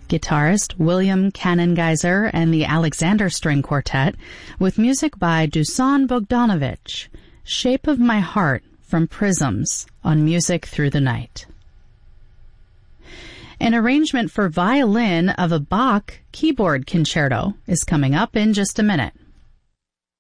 guitarist William Kanengeiser and the Alexander String Quartet, with music by Dusan Bogdanovich, Shape of My Heart from Prisms on Music Through the Night. An arrangement for violin of a Bach keyboard concerto is coming up in just a minute.